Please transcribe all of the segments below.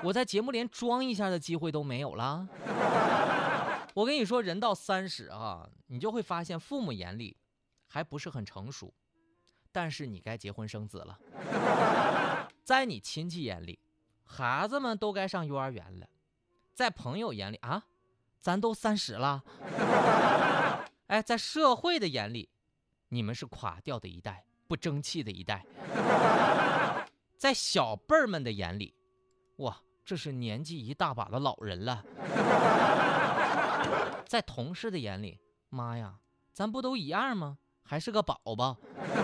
我在节目连装一下的机会都没有了。我跟你说，人到30啊，你就会发现父母眼里还不是很成熟，但是你该结婚生子了。在你亲戚眼里，孩子们都该上幼儿园了；在朋友眼里啊，咱都30了。哎，在社会的眼里，你们是垮掉的一代，不争气的一代。在小辈儿们的眼里，哇，这是年纪一大把的老人了。在同事的眼里，妈呀，咱不都一样吗？还是个宝宝。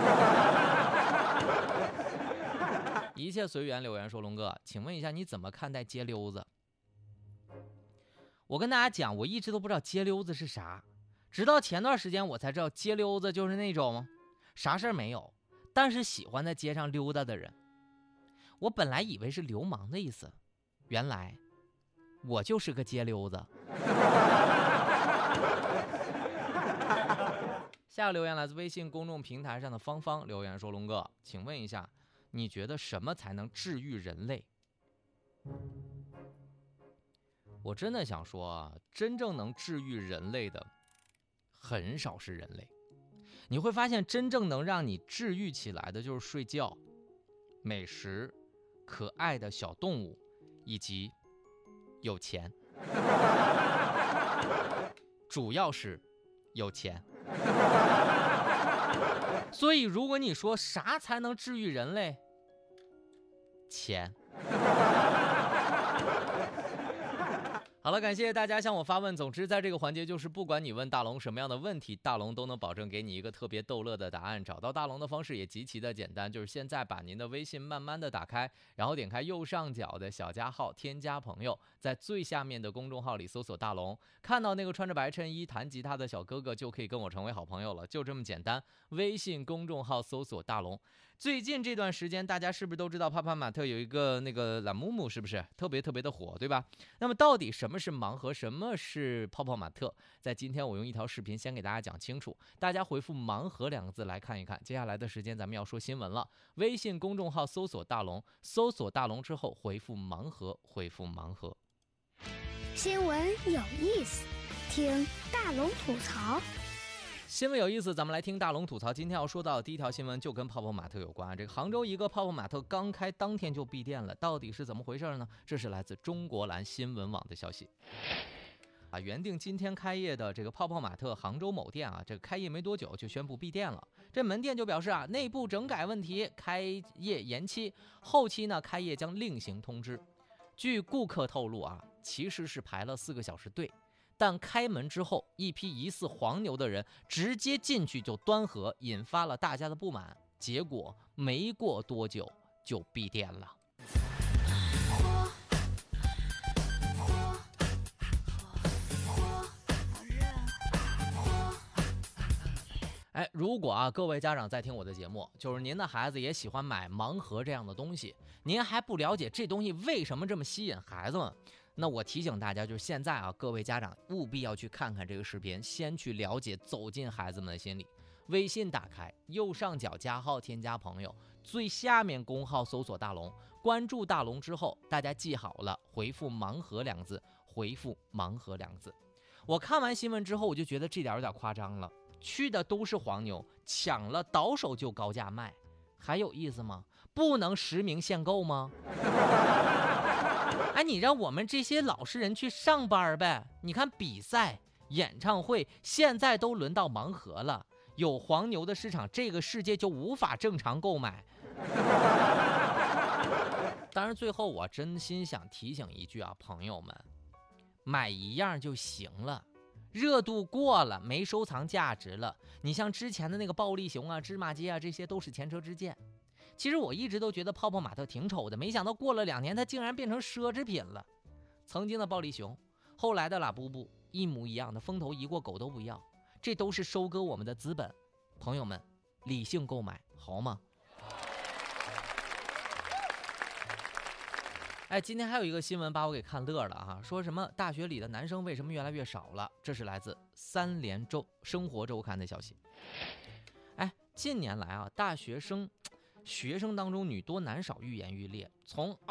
一切随缘。留言说，龙哥，请问一下，你怎么看待街溜子？我跟大家讲，我一直都不知道街溜子是啥，直到前段时间我才知道，街溜子就是那种啥事儿没有，但是喜欢在街上溜达的人。我本来以为是流氓的意思，原来我就是个街溜子。下个留言来自微信公众平台上的芳芳，留言说，龙哥，请问一下，你觉得什么才能治愈人类？我真的想说啊，真正能治愈人类的很少是人类。你会发现，真正能让你治愈起来的就是睡觉、美食、可爱的小动物以及有钱。主要是有钱。所以如果你说啥才能治愈人类，钱。好了，感谢大家向我发问。总之，在这个环节，就是不管你问大龙什么样的问题，大龙都能保证给你一个特别逗乐的答案。找到大龙的方式也极其的简单，就是现在把您的微信慢慢的打开，然后点开右上角的小加号，添加朋友，在最下面的公众号里搜索大龙，看到那个穿着白衬衣弹吉他的小哥哥，就可以跟我成为好朋友了，就这么简单。微信公众号搜索大龙。最近这段时间，大家是不是都知道帕帕玛特有一个那个懒木木，是不是特别的火，对吧？那么到底什么是盲盒，什么是泡泡玛特？在今天我用一条视频先给大家讲清楚，大家回复盲盒2个字来看一看。接下来的时间咱们要说新闻了，微信公众号搜索大龙，搜索大龙之后回复盲盒，回复盲盒。 新闻有意思，听大龙吐槽。 新闻有意思，咱们来听大龙吐槽。今天要说到的第一条新闻就跟泡泡玛特有关。这个杭州一个泡泡玛特刚开当天就闭店了，到底是怎么回事呢？这是来自中国蓝新闻网的消息。原定今天开业的这个泡泡玛特杭州某店这个开业没多久就宣布闭店了。这门店就表示内部整改问题，开业延期，后期呢开业将另行通知。据顾客透露其实是排了4个小时队。但开门之后，一批疑似黄牛的人直接进去就端盒，引发了大家的不满。结果没过多久就闭店了。如果各位家长在听我的节目，就是您的孩子也喜欢买盲盒这样的东西，您还不了解这东西为什么这么吸引孩子们，那我提醒大家，就是现在各位家长务必要去看看这个视频，先去了解，走进孩子们的心里。微信打开，右上角加号，添加朋友，最下面公号搜索大龙，关注大龙之后，大家记好了，回复盲盒2个字，回复盲盒2个字。我看完新闻之后，我就觉得这点有点夸张了，去的都是黄牛，抢了倒手就高价卖，还有意思吗？不能实名限购吗？你让我们这些老实人去上班呗。你看比赛、演唱会，现在都轮到盲盒了，有黄牛的市场，这个世界就无法正常购买。当然最后我真心想提醒一句朋友们，买一样就行了，热度过了，没收藏价值了。你像之前的那个暴力熊芝麻街这些都是前车之鉴。其实我一直都觉得泡泡玛特挺丑的，没想到过了2年它竟然变成奢侈品了。曾经的暴力熊，后来的拉布布，一模一样的，风头一过狗都不要，这都是收割我们的资本。朋友们，理性购买好吗？今天还有一个新闻把我给看乐了说什么大学里的男生为什么越来越少了？这是来自3联生活周刊的消息。近年来大学生当中女多男少，愈演愈烈。从